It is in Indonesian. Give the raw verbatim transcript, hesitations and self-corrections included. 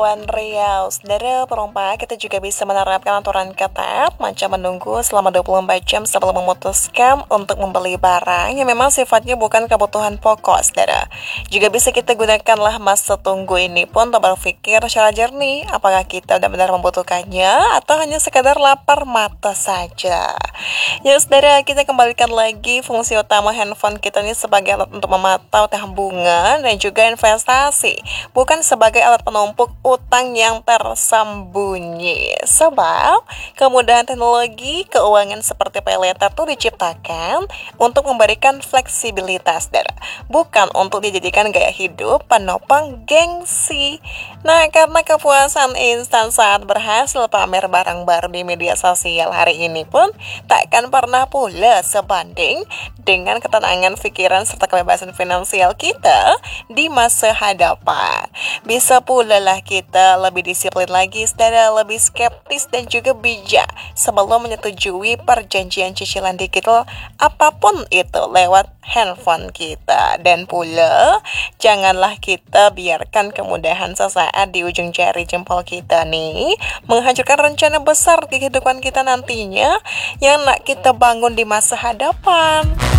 Wan Riau, saudara perompak, kita juga bisa menerapkan aturan ketat, macam menunggu selama dua puluh empat jam sebelum memutuskan untuk membeli barang yang memang sifatnya bukan kebutuhan pokok, saudara. Juga bisa kita gunakanlah masa tunggu ini pun untuk berpikir secara jernih, apakah kita benar-benar membutuhkannya atau hanya sekadar lapar mata saja. Ya, saudara, kita kembalikan lagi fungsi utama handphone kita ini sebagai alat untuk memantau tabungan dan juga investasi, bukan sebagai alat penumpuk utang yang tersembunyi. Sebab kemudahan teknologi keuangan seperti paylater itu diciptakan untuk memberikan fleksibilitas, saudara, bukan untuk dijadikan gaya hidup penopang gengsi. Nah, karena kepuasan instan saat berhasil pamer barang baru di media sosial hari ini pun takkan pernah pula sebanding dengan ketenangan pikiran serta kebebasan finansial kita di masa hadapan. Bisa pula lah kita lebih disiplin lagi, saudara, lebih skeptis dan juga bijak sebelum menyetujui perjanjian cicilan digital apapun itu lewat handphone kita. Dan pula janganlah kita biarkan kemudahan sesaat di ujung jari jempol kita nih menghancurkan rencana besar kehidupan kita nantinya yang nak kita bangun di masa hadapan.